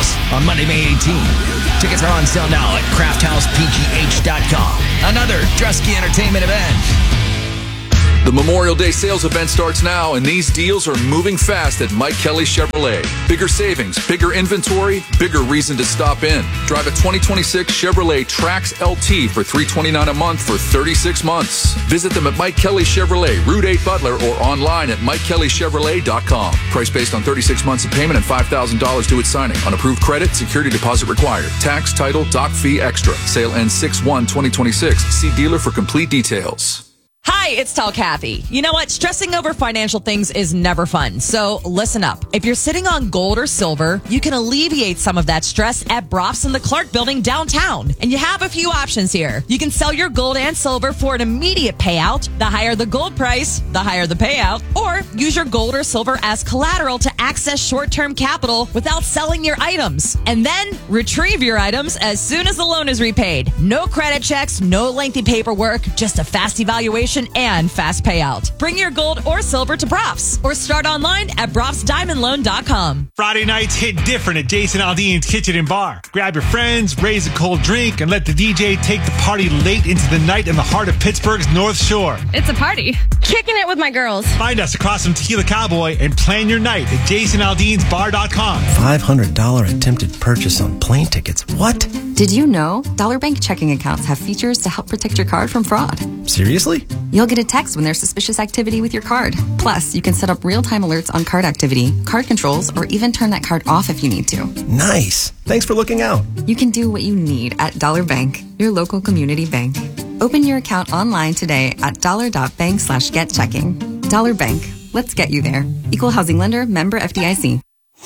House on Monday, May 18th. Tickets are on sale now at crafthousepgh.com. Another Drusky Entertainment event. The Memorial Day sales event starts now, and these deals are moving fast at Mike Kelly Chevrolet. Bigger savings, bigger inventory, bigger reason to stop in. Drive a 2026 Chevrolet Trax LT for $329 a month for 36 months. Visit them at Mike Kelly Chevrolet, Route 8 Butler, or online at MikeKellyChevrolet.com. Price based on 36 months of payment and $5,000 due at signing. On approved credit, security deposit required. Tax, title, doc fee extra. Sale ends 6/1/2026. See dealer for complete details. Hi, it's Tall Kathy. You know what? Stressing over financial things is never fun. So listen up. If you're sitting on gold or silver, you can alleviate some of that stress at Brof's in the Clark Building downtown. And you have a few options here. You can sell your gold and silver for an immediate payout. The higher the gold price, the higher the payout. Or use your gold or silver as collateral to access short-term capital without selling your items. And then retrieve your items as soon as the loan is repaid. No credit checks, no lengthy paperwork, just a fast evaluation and fast payout. Bring your gold or silver to Brof's or start online at brofsdiamondloan.com. Friday nights hit different at Jason Aldean's Kitchen and Bar. Grab your friends, raise a cold drink, and let the DJ take the party late into the night in the heart of Pittsburgh's North Shore. It's a party. Kicking it with my girls. Find us across from Tequila Cowboy and plan your night at jasonaldeansbar.com. $500 attempted purchase on plane tickets. What? Did you know Dollar Bank checking accounts have features to help protect your card from fraud? Seriously? You'll get a text when there's suspicious activity with your card. Plus, you can set up real-time alerts on card activity, card controls, or even turn that card off if you need to. Nice. Thanks for looking out. You can do what you need at Dollar Bank, your local community bank. Open your account online today at dollar.bank/getchecking. Dollar Bank. Let's get you there. Equal housing lender, member FDIC.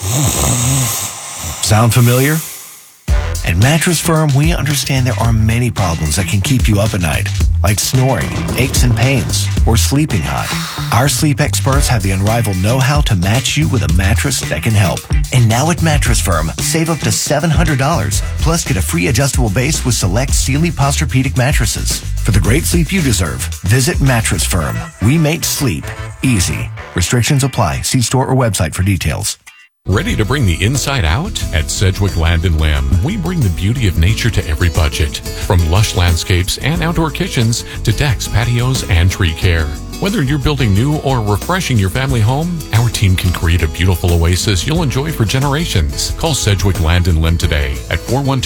Sound familiar? At Mattress Firm, we understand there are many problems that can keep you up at night, like snoring, aches and pains, or sleeping hot. Our sleep experts have the unrivaled know-how to match you with a mattress that can help. And now at Mattress Firm, save up to $700, plus get a free adjustable base with select Sealy Posturepedic mattresses. For the great sleep you deserve, visit Mattress Firm. We make sleep easy. Restrictions apply. See store or website for details. Ready to bring the inside out? At Sedgwick Land & Limb, we bring the beauty of nature to every budget. From lush landscapes and outdoor kitchens to decks, patios, and tree care. Whether you're building new or refreshing your family home, our team can create a beautiful oasis you'll enjoy for generations. Call Sedgwick Land & Limb today at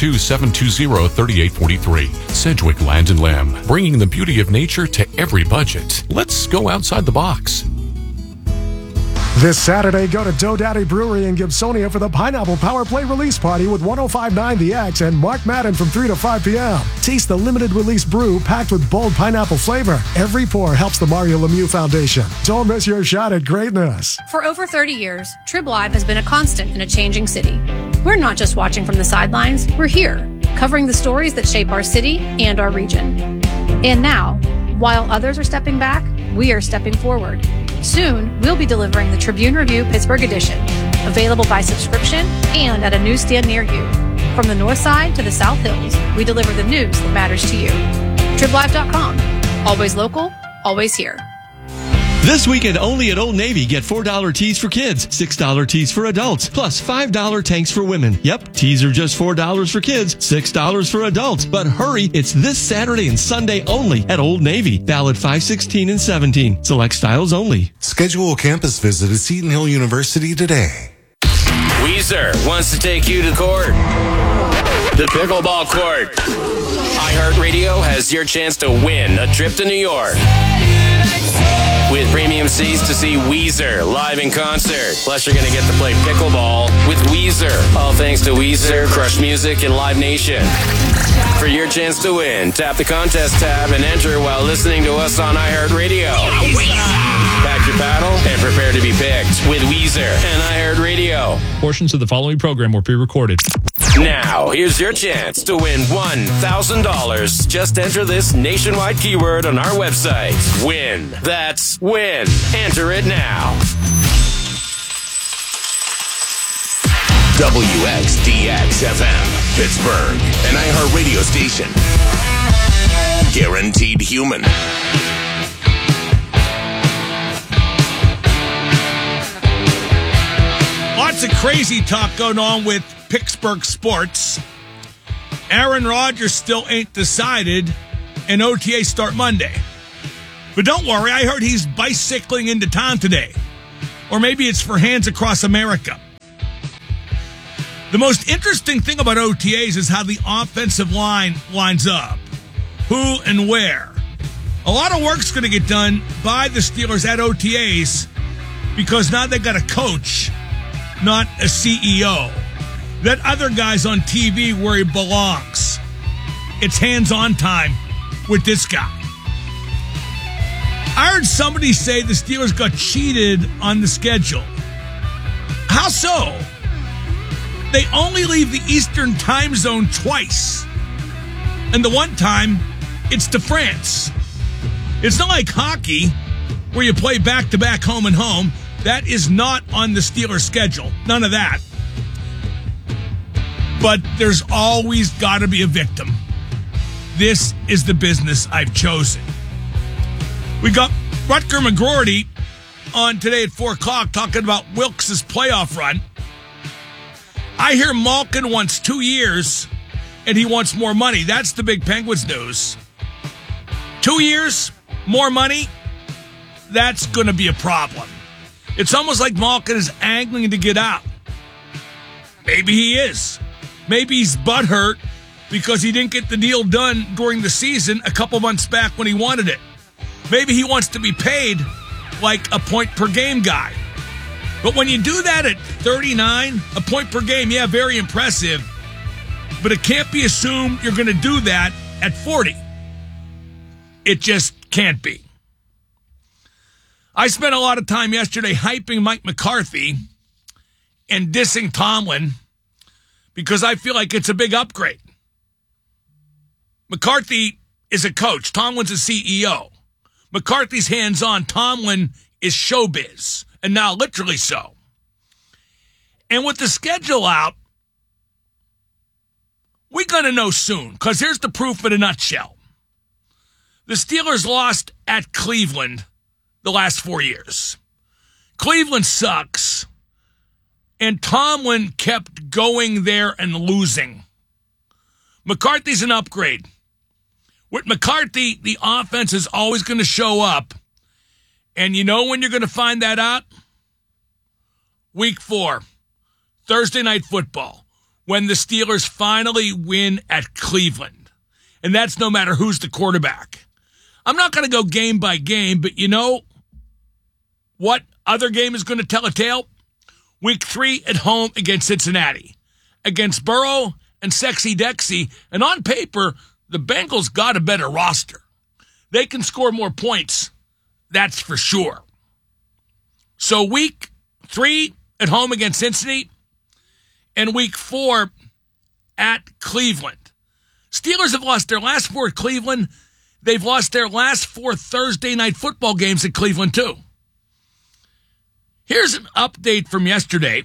412-720-3843. Sedgwick Land & Limb, bringing the beauty of nature to every budget. Let's go outside the box. This Saturday, go to Dough Daddy Brewery in Gibsonia for the Pineapple Power Play release party with 105.9 The X and Mark Madden from 3 to 5 p.m. Taste the limited release brew packed with bold pineapple flavor. Every pour helps the Mario Lemieux Foundation. Don't miss your shot at greatness. For over 30 years, Trib Live has been a constant in a changing city. We're not just watching from the sidelines, we're here, covering the stories that shape our city and our region. And now, while others are stepping back, we are stepping forward. Soon, we'll be delivering the Tribune Review Pittsburgh edition, available by subscription and at a newsstand near you. From the north side to the South Hills, we deliver the news that matters to you. TribLive.com. Always local, always here. This weekend only at Old Navy, get $4 tees for kids, $6 tees for adults, plus $5 tanks for women. Yep, tees are just $4 for kids, $6 for adults. But hurry, it's this Saturday and Sunday only at Old Navy. Valid 5/16 and 17. Select styles only. Schedule a campus visit at Seton Hill University today. Weezer wants to take you to court. The pickleball court. iHeartRadio has your chance to win a trip to New York. With premium seats to see Weezer live in concert. Plus, you're going to get to play pickleball with Weezer. All thanks to Weezer, Crush Music, and Live Nation. For your chance to win, tap the contest tab and enter while listening to us on iHeartRadio. Pack your paddle and prepare to be picked with Weezer and iHeartRadio. Portions of the following program were pre-recorded. Now, here's your chance to win $1,000. Just enter this nationwide keyword on our website. WIN. That's WIN. Enter it now. WXDX-FM, Pittsburgh, an iHeartRadio station. Guaranteed human. Lots of crazy talk going on with Pittsburgh sports. Aaron Rodgers still ain't decided, and OTA start Monday. But don't worry, I heard he's bicycling into town today. Or maybe it's for Hands Across America. The most interesting thing about OTAs is how the offensive line lines up. Who and where. A lot of work's going to get done by the Steelers at OTAs because now they got a coach, not a CEO. That other guy's on TV where he belongs. It's hands-on time with this guy. I heard somebody say the Steelers got cheated on the schedule. How so? They only leave the Eastern time zone twice. And the one time, it's to France. It's not like hockey, where you play back-to-back home and home. That is not on the Steelers' schedule. None of that. But there's always got to be a victim. This is the business I've chosen. We got Rutger McGroarty on today at 4 o'clock talking about Wilkes' playoff run. I hear Malkin wants 2 years and he wants more money. That's the big Penguins news. 2 years, more money, that's going to be a problem. It's almost like Malkin is angling to get out. Maybe he is. Maybe he's butthurt because he didn't get the deal done during the season a couple months back when he wanted it. Maybe he wants to be paid like a point-per-game guy. But when you do that at 39, a point per game, yeah, very impressive. But it can't be assumed you're going to do that at 40. It just can't be. I spent a lot of time yesterday hyping Mike McCarthy and dissing Tomlin because I feel like it's a big upgrade. McCarthy is a coach. Tomlin's a CEO. McCarthy's hands-on. Tomlin is showbiz. And now literally so. And with the schedule out, we're going to know soon, because here's the proof in a nutshell. The Steelers lost at Cleveland the last 4 years. Cleveland sucks, and Tomlin kept going there and losing. McCarthy's an upgrade. With McCarthy, the offense is always going to show up. And you know when you're going to find that out? Week 4, Thursday Night Football, when the Steelers finally win at Cleveland. And that's no matter who's the quarterback. I'm not going to go game by game, but you know what other game is going to tell a tale? Week 3 at home against Cincinnati. Against Burrow and Sexy Dexy. And on paper, the Bengals got a better roster. They can score more points. That's for sure. So week 3 at home against Cincinnati and week 4 at Cleveland. Steelers have lost their last 4 at Cleveland. They've lost their last 4 Thursday Night Football games at Cleveland too. Here's an update from yesterday.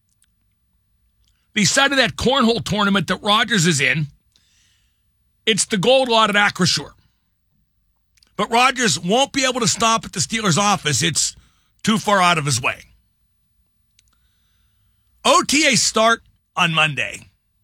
The site of that cornhole tournament that Rodgers is in, it's the Gold Lot at Acrisure. But Rodgers won't be able to stop at the Steelers' office. It's too far out of his way. OTA start on Monday.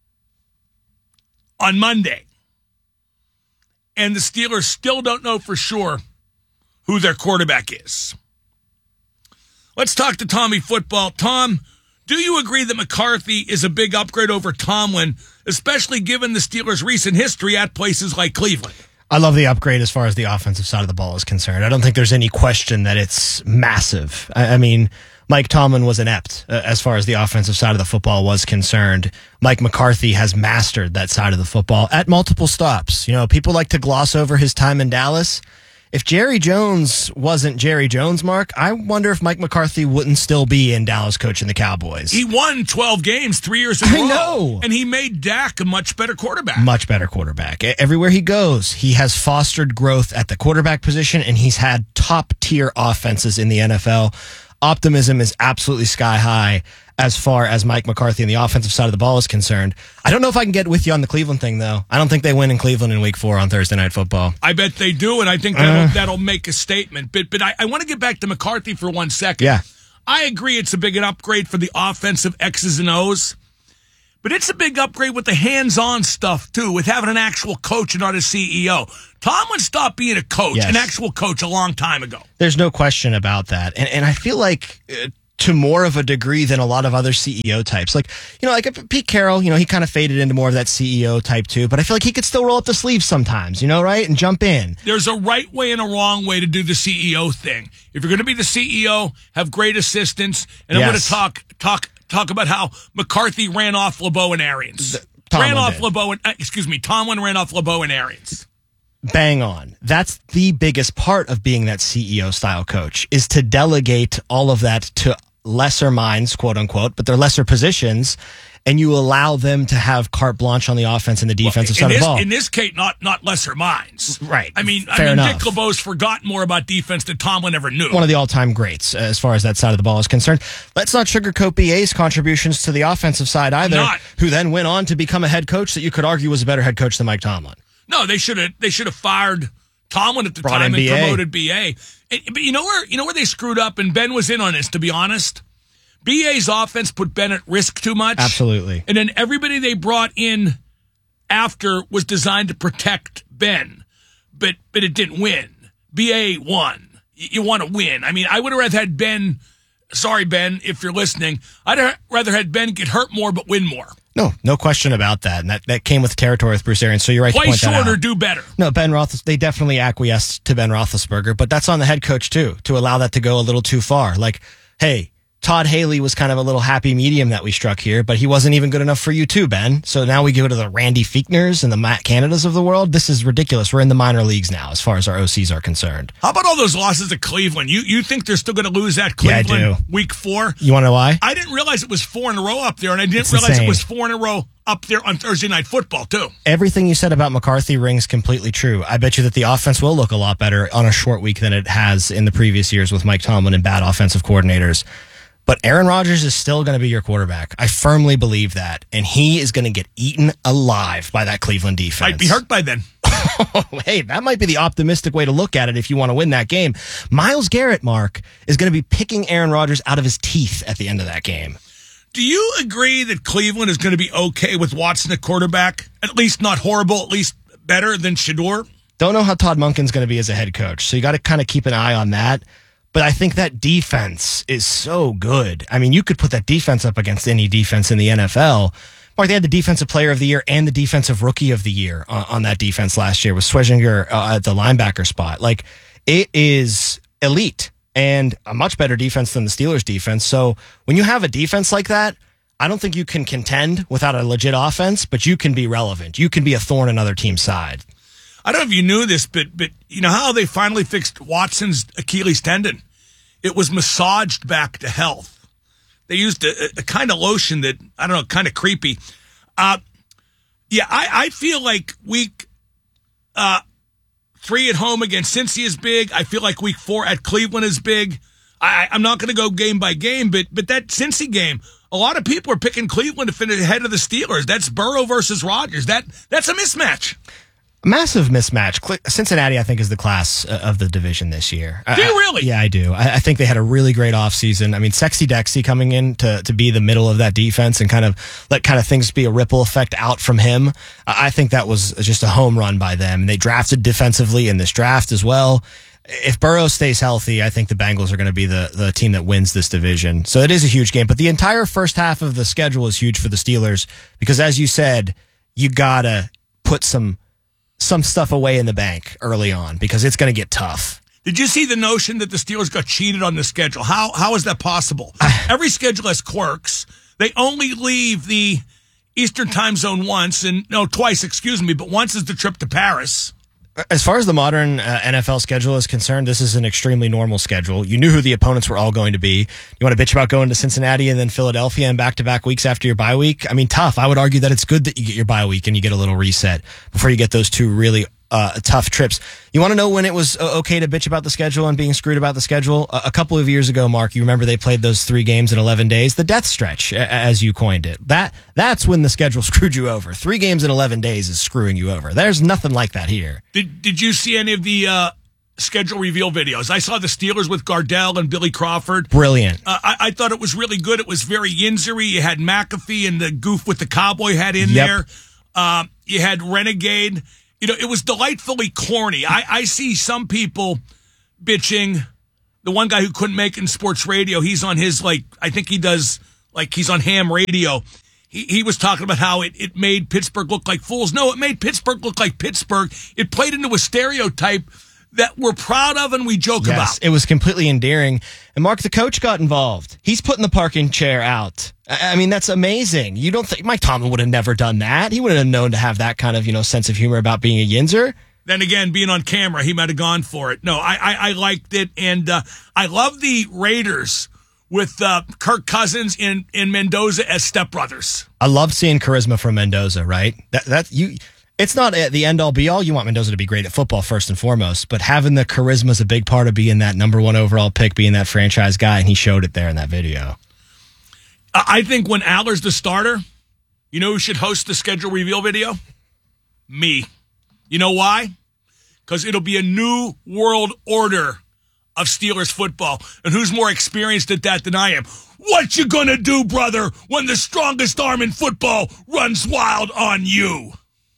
On Monday. And the Steelers still don't know for sure who their quarterback is. Let's talk to Tommy Football. Tom, do you agree that McCarthy is a big upgrade over Tomlin, especially given the Steelers' recent history at places like Cleveland? I love the upgrade as far as the offensive side of the ball is concerned. I don't think there's any question that it's massive. I mean, Mike Tomlin was inept as far as the offensive side of the football was concerned. Mike McCarthy has mastered that side of the football at multiple stops. You know, people like to gloss over his time in Dallas. If Jerry Jones wasn't Jerry Jones, Mark, I wonder if Mike McCarthy wouldn't still be in Dallas coaching the Cowboys. He won 12 games 3 years in a row. I know. And he made Dak a much better quarterback. Much better quarterback. Everywhere he goes, he has fostered growth at the quarterback position, and he's had top-tier offenses in the NFL. Optimism is absolutely sky high as far as Mike McCarthy and the offensive side of the ball is concerned. I don't know if I can get with you on the Cleveland thing, though. I don't think they win in Cleveland in Week 4 on Thursday Night Football. I bet they do, and I think that'll make a statement. But I want to get back to McCarthy for 1 second. Yeah. I agree it's a big upgrade for the offensive X's and O's. But it's a big upgrade with the hands-on stuff, too, with having an actual coach and not a CEO. Tomlin stopped being a coach, an actual coach, a long time ago. There's no question about that. And I feel like to more of a degree than a lot of other CEO types. Like Pete Carroll, he kind of faded into more of that CEO type, too. But I feel like he could still roll up the sleeves sometimes, right? And jump in. There's a right way and a wrong way to do the CEO thing. If you're going to be the CEO, have great assistants. And I'm going to talk about how McCarthy ran off LeBeau and Arians. Tomlin ran off LeBeau and Arians. Bang on. That's the biggest part of being that CEO style coach, is to delegate all of that to lesser minds, quote unquote, but they're lesser positions, and you allow them to have carte blanche on the offense and the defensive side of the ball. In this case, not lesser minds. Right. I mean, enough. Dick LeBeau's forgotten more about defense than Tomlin ever knew. One of the all-time greats as far as that side of the ball is concerned. Let's not sugarcoat BA's contributions to the offensive side either, who then went on to become a head coach that you could argue was a better head coach than Mike Tomlin. No, they should have fired Tomlin at the time and promoted BA. But you know where they screwed up, and Ben was in on this, to be honest? BA's offense put Ben at risk too much. Absolutely. And then everybody they brought in after was designed to protect Ben, but it didn't win. BA won. You want to win. I mean, I would have rather had Ben, sorry, Ben, if you're listening, I'd have rather had Ben get hurt more but win more. No question about that. And that came with territory with Bruce Arians. So you're right to point that out. Play shorter, do better. No, they definitely acquiesced to Ben Roethlisberger, but that's on the head coach too, to allow that to go a little too far. Like, hey, Todd Haley was kind of a little happy medium that we struck here, but he wasn't even good enough for you too, Ben. So now we go to the Randy Fichtners and the Matt Canadas of the world. This is ridiculous. We're in the minor leagues now as far as our OCs are concerned. How about all those losses at Cleveland? You think they're still going to lose at Cleveland week 4? You want to know why? I didn't realize it was 4 in a row up there, and I didn't realize it was 4 in a row up there on Thursday Night Football, too. Everything you said about McCarthy rings completely true. I bet you that the offense will look a lot better on a short week than it has in the previous years with Mike Tomlin and bad offensive coordinators. But Aaron Rodgers is still going to be your quarterback. I firmly believe that. And he is going to get eaten alive by that Cleveland defense. Might be hurt by then. Hey, that might be the optimistic way to look at it if you want to win that game. Myles Garrett, Mark, is going to be picking Aaron Rodgers out of his teeth at the end of that game. Do you agree that Cleveland is going to be okay with Watson at quarterback? At least not horrible, at least better than Shedeur? Don't know how Todd Monken's going to be as a head coach, so you got to kind of keep an eye on that. But I think that defense is so good. I mean, you could put that defense up against any defense in the NFL. Mark, they had the Defensive Player of the Year and the Defensive Rookie of the Year on that defense last year with Schwesinger at the linebacker spot. Like, it is elite and a much better defense than the Steelers' defense. So when you have a defense like that, I don't think you can contend without a legit offense, but you can be relevant. You can be a thorn in other team's side. I don't know if you knew this, but you know how they finally fixed Watson's Achilles tendon? It was massaged back to health. They used a kind of lotion that, I don't know, kind of creepy. I feel like week 3 at home against Cincy is big. I feel like week 4 at Cleveland is big. I'm not going to go game by game, but that Cincy game, a lot of people are picking Cleveland to finish ahead of the Steelers. That's Burrow versus Rodgers. That's a mismatch. Massive mismatch. Cincinnati, I think, is the class of the division this year. Do you really? Yeah, I do. I think they had a really great offseason. I mean, Sexy Dexy coming in to be the middle of that defense and kind of let kind of things be a ripple effect out from him. I think that was just a home run by them. And they drafted defensively in this draft as well. If Burrow stays healthy, I think the Bengals are going to be the team that wins this division. So it is a huge game. But the entire first half of the schedule is huge for the Steelers because, as you said, you got to put some stuff away in the bank early on because it's going to get tough. Did you see the notion that the Steelers got cheated on the schedule? How is that possible? Every schedule has quirks. They only leave the Eastern time zone twice, but once is the trip to Paris. As far as the modern NFL schedule is concerned, this is an extremely normal schedule. You knew who the opponents were all going to be. You want to bitch about going to Cincinnati and then Philadelphia and back-to-back weeks after your bye week? I mean, tough. I would argue that it's good that you get your bye week and you get a little reset before you get those two really tough trips. You want to know when it was okay to bitch about the schedule and being screwed about the schedule? A couple of years ago, Mark, you remember they played those 3 games in 11 days, the death stretch, as you coined it. That's when the schedule screwed you over. 3 games in 11 days is screwing you over. There's nothing like that here. Did you see any of the schedule reveal videos. I saw the Steelers with Gardell and Billy Crawford. Brilliant. I thought it was really good. It was very Yinzery. You had McAfee and the goof with the cowboy hat in there. You had Renegade. It was delightfully corny. I see some people bitching. The one guy who couldn't make it in sports radio, he's on his, I think he does, he's on ham radio. He was talking about how it made Pittsburgh look like fools. No, it made Pittsburgh look like Pittsburgh. It played into a stereotype that we're proud of and we joke about. Yes, it was completely endearing. And Mark, the coach, got involved. He's putting the parking chair out. I mean, that's amazing. You don't think Mike Tomlin would have never done that? He wouldn't have known to have that kind of, sense of humor about being a Yinzer. Then again, being on camera, he might have gone for it. No, I liked it. And I love the Raiders with Kirk Cousins and Mendoza as stepbrothers. I love seeing charisma from Mendoza, right? It's not the end-all, be-all. You want Mendoza to be great at football first and foremost, but having the charisma is a big part of being that number one overall pick, being that franchise guy, and he showed it there in that video. I think when Aller's the starter, you know who should host the schedule reveal video? Me. You know why? Because it'll be a new world order of Steelers football. And who's more experienced at that than I am? What you gonna do, brother, when the strongest arm in football runs wild on you?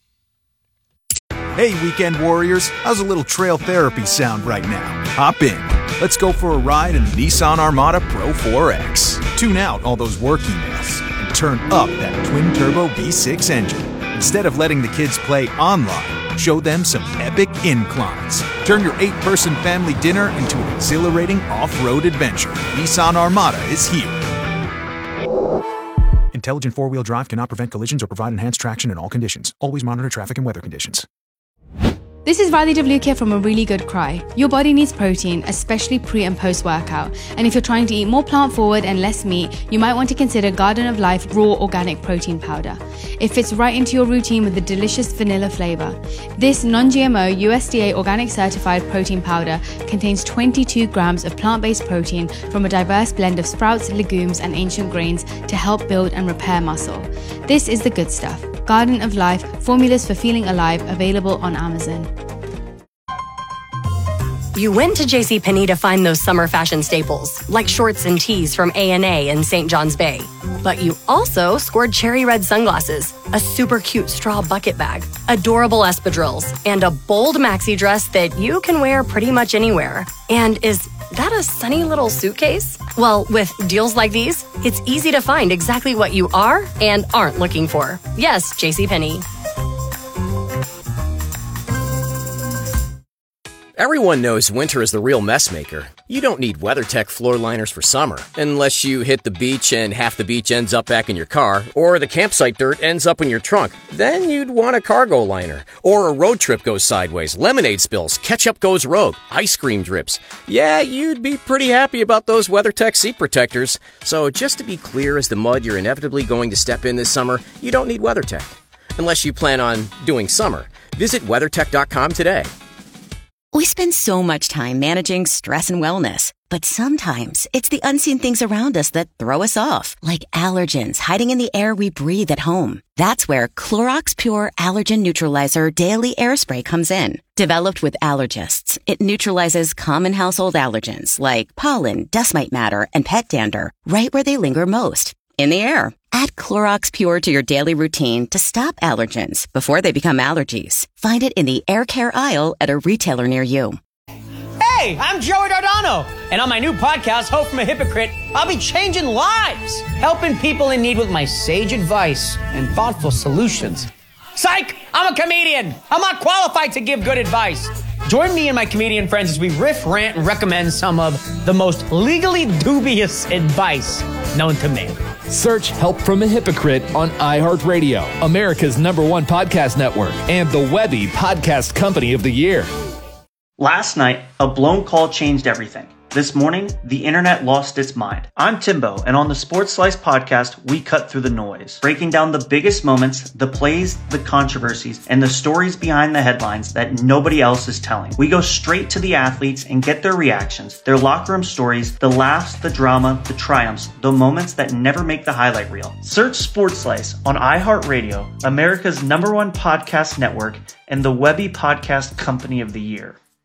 Hey, weekend warriors, how's a little trail therapy sound right now? Hop in. Let's go for a ride in the Nissan Armada Pro 4X. Tune out all those work emails and turn up that twin-turbo V6 engine. Instead of letting the kids play online, show them some epic inclines. Turn your 8-person family dinner into an exhilarating off-road adventure. Nissan Armada is here. Intelligent four-wheel drive cannot prevent collisions or provide enhanced traction in all conditions. Always monitor traffic and weather conditions. This is Riley Devlukia from A Really Good Cry. Your body needs protein, especially pre- and post-workout. And if you're trying to eat more plant-forward and less meat, you might want to consider Garden of Life Raw Organic Protein Powder. It fits right into your routine with a delicious vanilla flavor. This non-GMO, USDA organic certified protein powder contains 22 grams of plant-based protein from a diverse blend of sprouts, legumes, and ancient grains to help build and repair muscle. This is the good stuff. Garden of Life, formulas for feeling alive, available on Amazon. You went to JCPenney to find those summer fashion staples, like shorts and tees from A&A and St. John's Bay. But you also scored cherry red sunglasses, a super cute straw bucket bag, adorable espadrilles, and a bold maxi dress that you can wear pretty much anywhere. And is that a sunny little suitcase? Well, with deals like these, it's easy to find exactly what you are and aren't looking for. Yes, JCPenney. Everyone knows winter is the real mess maker. You don't need WeatherTech floor liners for summer, unless you hit the beach and half the beach ends up back in your car, or the campsite dirt ends up in your trunk. Then you'd want a cargo liner. Or a road trip goes sideways, lemonade spills, ketchup goes rogue, ice cream drips. Yeah, you'd be pretty happy about those WeatherTech seat protectors. So just to be clear as the mud you're inevitably going to step in this summer, you don't need WeatherTech. Unless you plan on doing summer. Visit WeatherTech.com today. We spend so much time managing stress and wellness, but sometimes it's the unseen things around us that throw us off, like allergens hiding in the air we breathe at home. That's where Clorox Pure Allergen Neutralizer Daily Air Spray comes in. Developed with allergists, it neutralizes common household allergens like pollen, dust mite matter, and pet dander right where they linger most, in the air. Add Clorox Pure to your daily routine to stop allergens before they become allergies. Find it in the air care aisle at a retailer near you. Hey, I'm Joey Dardano, and on my new podcast, Hope from a Hypocrite, I'll be changing lives, helping people in need with my sage advice and thoughtful solutions. Psych! I'm a comedian. I'm not qualified to give good advice. Join me and my comedian friends as we riff, rant, and recommend some of the most legally dubious advice known to man. Search Help from a Hypocrite on iHeartRadio, America's #1 podcast network, and the Webby Podcast Company of the Year. Last night, a blown call changed everything. This morning, the internet lost its mind. I'm Timbo, and on the Sports Slice podcast, we cut through the noise, breaking down the biggest moments, the plays, the controversies, and the stories behind the headlines that nobody else is telling. We go straight to the athletes and get their reactions, their locker room stories, the laughs, the drama, the triumphs, the moments that never make the highlight reel. Search Sports Slice on iHeartRadio, America's #1 podcast network, and the Webby Podcast Company of the Year.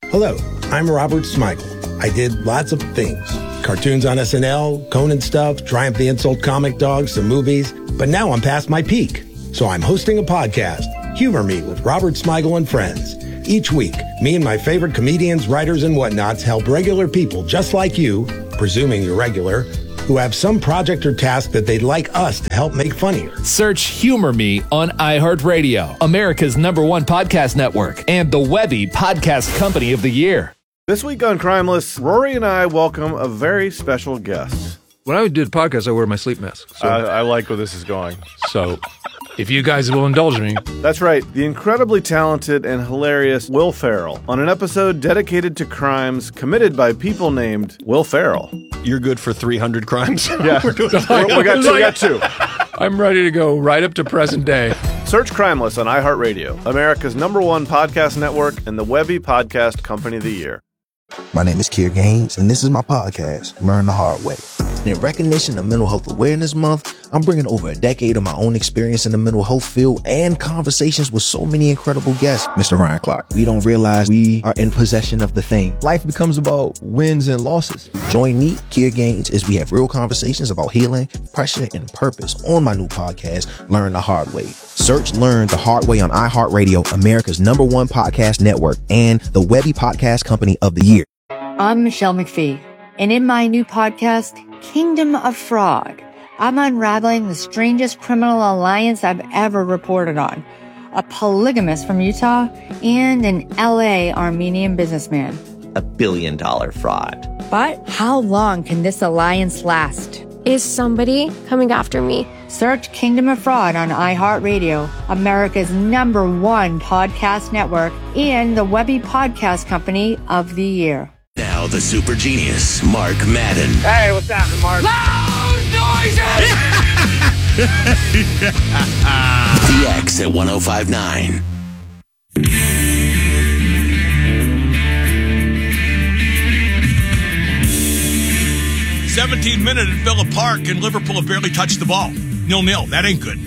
Hello, I'm Robert Smigel. I did lots of things. Cartoons on SNL, Conan stuff, Triumph the Insult Comic Dog, some movies. But now I'm past my peak. So I'm hosting a podcast, Humor Me with Robert Smigel and Friends. Each week, me and my favorite comedians, writers, and whatnots help regular people just like you, presuming you're regular, who have some project or task that they'd like us to help make funnier. Search Humor Me on iHeartRadio, America's #1 podcast network, and the Webby Podcast Company of the Year. This week on Crimeless, Rory and I welcome a very special guest. When I do the podcast, I wear my sleep mask. So. I like where this is going. So, if you guys will indulge me. That's right, the incredibly talented and hilarious Will Ferrell on an episode dedicated to crimes committed by people named Will Ferrell. You're good for 300 crimes? Yeah, we got two. I'm ready to go right up to present day. Search Crimeless on iHeartRadio, America's #1 podcast network and the Webby Podcast Company of the Year. My name is Kier Gaines, and this is my podcast, Learn the Hard Way. In recognition of Mental Health Awareness Month, I'm bringing over a decade of my own experience in the mental health field and conversations with so many incredible guests. Mr. Ryan Clark, we don't realize we are in possession of the thing. Life becomes about wins and losses. Join me, Kier Gaines, as we have real conversations about healing, pressure, and purpose on my new podcast, Learn the Hard Way. Search Learn the Hard Way on iHeartRadio, America's #1 podcast network, and the Webby Podcast Company of the Year. I'm Michelle McPhee, and in my new podcast, Kingdom of Fraud, I'm unraveling the strangest criminal alliance I've ever reported on. A polygamist from Utah and an LA Armenian businessman. $1 billion fraud. But how long can this alliance last? Is somebody coming after me? Search Kingdom of Fraud on iHeartRadio, America's #1 podcast network, and the Webby Podcast Company of the Year. Now the super genius, Mark Madden. Hey, what's happening, Mark? Loud noises! DX at 105.9. 17 minutes at Villa Park, and Liverpool have barely touched the ball. 0-0. That ain't good.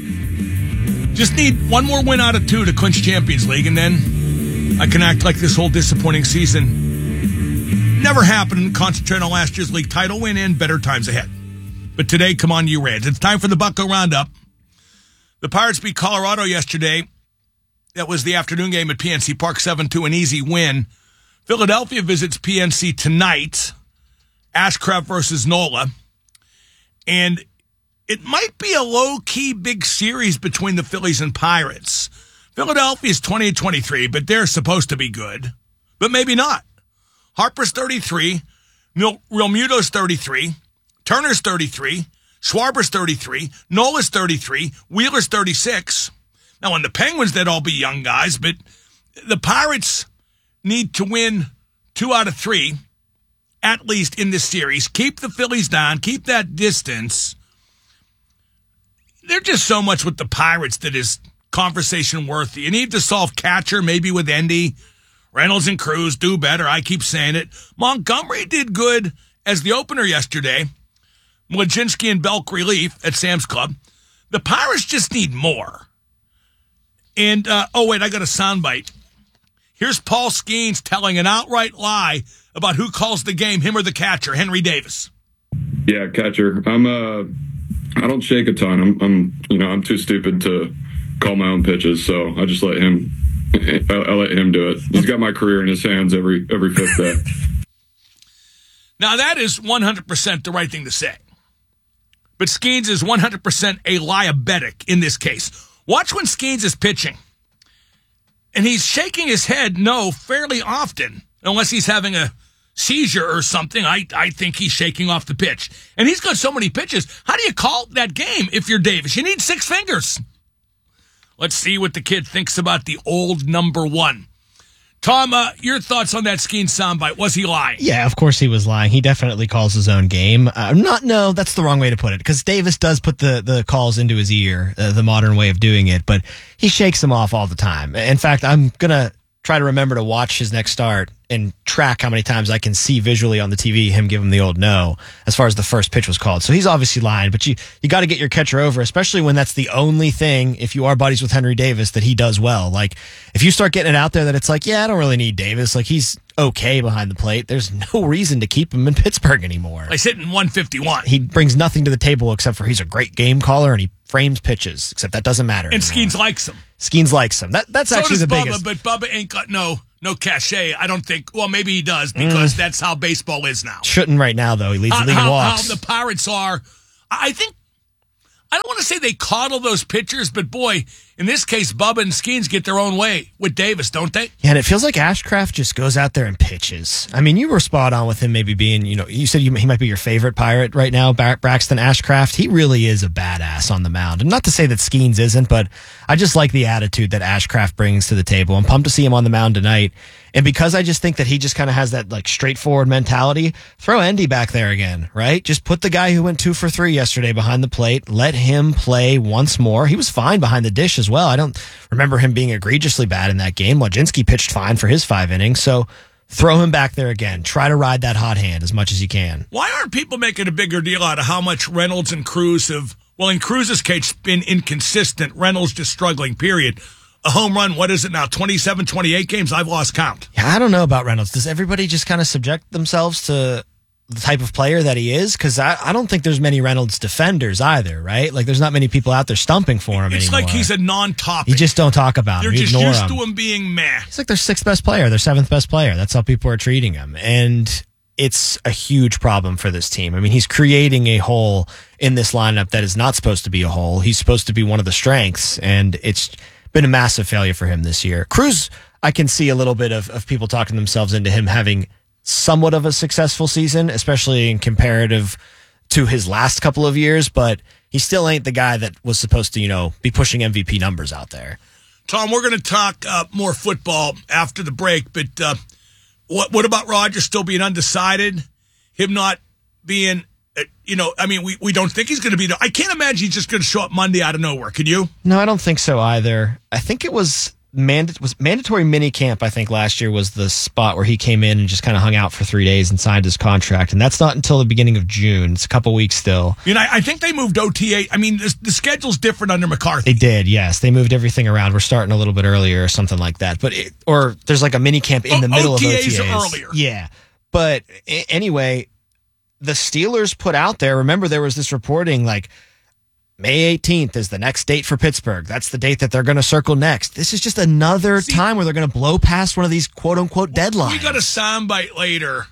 Just need one more win out of 2 to clinch Champions League, and then I can act like this whole disappointing season never happened. Concentrate on last year's league title win and better times ahead. But today, come on, you Reds. It's time for the Bucko Roundup. The Pirates beat Colorado yesterday. That was the afternoon game at PNC Park, 7-2, an easy win. Philadelphia visits PNC tonight. Ashcraft versus Nola. And it might be a low-key big series between the Phillies and Pirates. Philadelphia's 20-23, but they're supposed to be good. But maybe not. Harper's 33, Realmuto's 33, Turner's 33, Schwarber's 33, Nola's 33, Wheeler's 36. Now, on the Penguins, they'd all be young guys, but the Pirates need to win 2 out of 3, at least in this series. Keep the Phillies down, keep that distance. There's just so much with the Pirates that is conversation worthy. You need to solve catcher, maybe with Endy. Reynolds and Cruz do better. I keep saying it. Montgomery did good as the opener yesterday. Mlodzinski and Belk relief at Sam's Club. The Pirates just need more. And, oh, wait, I got a soundbite. Here's Paul Skeens telling an outright lie about who calls the game, him or the catcher, Henry Davis. Yeah, catcher. I don't shake a ton. I'm too stupid to call my own pitches, so I just let him. I let him do it. He's got my career in his hands every fifth day. Now, that is 100% the right thing to say. But Skeens is 100% a liabetic in this case. Watch when Skeens is pitching. And he's shaking his head no fairly often, unless he's having a seizure or something. I think he's shaking off the pitch. And he's got so many pitches. How do you call that game if you're Davis? You need 6 fingers. Let's see what the kid thinks about the old number 1. Tom, your thoughts on that Skeens soundbite? Was he lying? Yeah, of course he was lying. He definitely calls his own game. No, that's the wrong way to put it, because Davis does put the calls into his ear, the modern way of doing it, but he shakes them off all the time. In fact, I'm going to try to remember to watch his next start and track how many times I can see visually on the TV him give him the old no as far as the first pitch was called. So he's obviously lying, but you got to get your catcher over, especially when that's the only thing, if you are buddies with Henry Davis, that he does well. Like, if you start getting it out there that it's like, yeah, I don't really need Davis. Like, he's okay behind the plate. There's no reason to keep him in Pittsburgh anymore. He's hitting 151. He brings nothing to the table except for he's a great game caller and he frames pitches, except that doesn't matter And anymore. Skeens likes him. Skeens likes him. That's So actually does the Bubba, biggest. but Bubba ain't got no cachet. I don't think. Well, maybe he does because that's how baseball is now. Shouldn't right now, though. He leads the league in walks. How the Pirates are. I think. I don't want to say they coddle those pitchers, but boy, in this case, Bubba and Skeens get their own way with Davis, don't they? Yeah, and it feels like Ashcraft just goes out there and pitches. I mean, you were spot on with him maybe being, you said he might be your favorite Pirate right now, Braxton Ashcraft. He really is a badass on the mound. And not to say that Skeens isn't, but I just like the attitude that Ashcraft brings to the table. I'm pumped to see him on the mound tonight. And because I just think that he just kind of has that like straightforward mentality, throw Endy back there again, right? Just put the guy who went 2 for 3 yesterday behind the plate. Let him play once more. He was fine behind the dish as well. I don't remember him being egregiously bad in that game. Wojcinski pitched fine for his 5 innings. So throw him back there again. Try to ride that hot hand as much as you can. Why aren't people making a bigger deal out of how much Reynolds and Cruz have, well, in Cruz's case, been inconsistent. Reynolds just struggling, period. A home run, what is it now, 27, 28 games? I've lost count. Yeah, I don't know about Reynolds. Does everybody just kind of subject themselves to the type of player that he is? Because I don't think there's many Reynolds defenders either, right? Like, there's not many people out there stumping for him It's anymore. like he's a non-topic. You just don't talk about You're him. You just ignore used him. to him being meh. He's like their 6th best player, their 7th best player. That's how people are treating him. And it's a huge problem for this team. I mean, he's creating a hole in this lineup that is not supposed to be a hole. He's supposed to be one of the strengths, and it's been a massive failure for him this year. Cruz, I can see a little bit of people talking themselves into him having somewhat of a successful season, especially in comparative to his last couple of years, but he still ain't the guy that was supposed to, be pushing MVP numbers out there. Tom, we're going to talk more football after the break, but what about Rodgers still being undecided? Him not being, we don't think he's going to be. I can't imagine he's just going to show up Monday out of nowhere. Can you? No, I don't think so either. I think it was mandatory mini camp. I think last year was the spot where he came in and just kind of hung out for 3 days and signed his contract. And that's not until the beginning of June. It's a couple weeks still. I think they moved OTA. I mean, the schedule's different under McCarthy. They did, yes. They moved everything around. We're starting a little bit earlier or something like that. Or there's like a mini camp in the middle of OTAs. Are earlier. Yeah. But anyway, the Steelers put out there, remember there was this reporting like May 18th is the next date for Pittsburgh. That's the date that they're going to circle next. This is just another time where they're going to blow past one of these quote-unquote deadlines. We got a soundbite later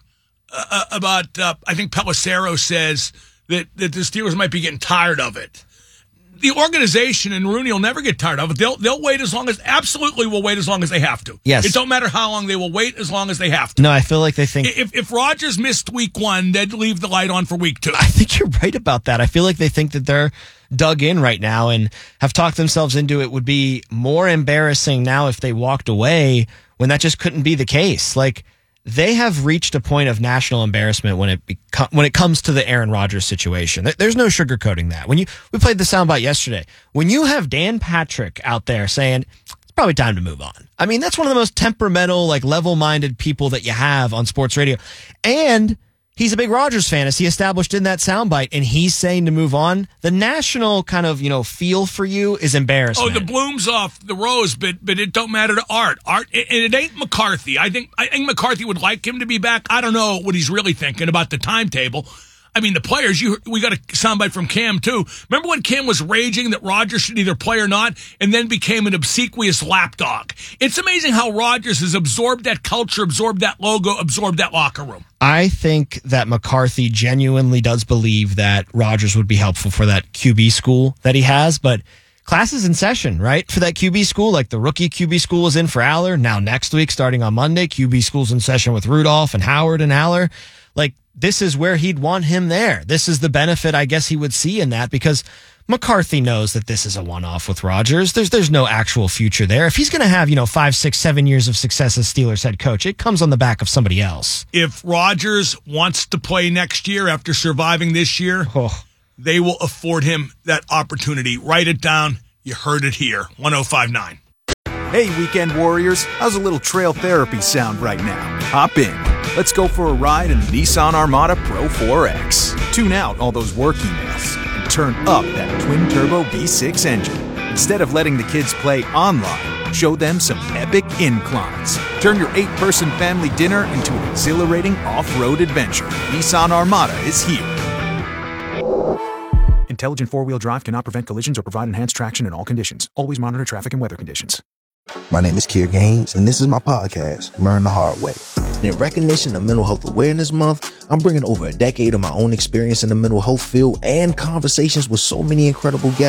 about, I think Pelissero says that the Steelers might be getting tired of it. The organization and Rooney will never get tired of it. They'll wait as long as, absolutely will wait as long as they have to. Yes. It don't matter how long, they will wait as long as they have to. No, I feel like they think... If Rodgers missed week 1, they'd leave the light on for week 2. I think you're right about that. I feel like they think that they're dug in right now and have talked themselves into it would be more embarrassing now if they walked away when that just couldn't be the case. Like, they have reached a point of national embarrassment when it comes to the Aaron Rodgers situation. There's no sugarcoating that. We played the soundbite yesterday. When you have Dan Patrick out there saying it's probably time to move on. I mean, that's one of the most temperamental, like level-minded people that you have on sports radio. And he's a big Rodgers fan, as he established in that soundbite, and he's saying to move on. The national kind of, feel for you is embarrassment. Oh, the bloom's off the rose, but it don't matter to Art. And it ain't McCarthy. I think McCarthy would like him to be back. I don't know what he's really thinking about the timetable. I mean, the players, we got a soundbite from Cam, too. Remember when Cam was raging that Rodgers should either play or not, and then became an obsequious lapdog? It's amazing how Rodgers has absorbed that culture, absorbed that logo, absorbed that locker room. I think that McCarthy genuinely does believe that Rodgers would be helpful for that QB school that he has, but class is in session, right? For that QB school, like the rookie QB school is in for Aller. Now next week, starting on Monday, QB school's in session with Rudolph and Howard and Aller. Like, this is where he'd want him there. This is the benefit I guess he would see in that, because McCarthy knows that this is a one-off with Rodgers. There's no actual future there. If he's going to have, 5, 6, 7 years of success as Steelers head coach, it comes on the back of somebody else. If Rodgers wants to play next year after surviving this year, they will afford him that opportunity. Write it down. You heard it here. 105.9. Hey, weekend warriors, how's a little trail therapy sound right now? Hop in. Let's go for a ride in the Nissan Armada Pro 4X. Tune out all those work emails and turn up that twin-turbo V6 engine. Instead of letting the kids play online, show them some epic inclines. Turn your 8-person family dinner into an exhilarating off-road adventure. Nissan Armada is here. Intelligent four-wheel drive cannot prevent collisions or provide enhanced traction in all conditions. Always monitor traffic and weather conditions. My name is Kier Gaines, and this is my podcast, Learn the Hard Way. And in recognition of Mental Health Awareness Month, I'm bringing over a decade of my own experience in the mental health field and conversations with so many incredible guests.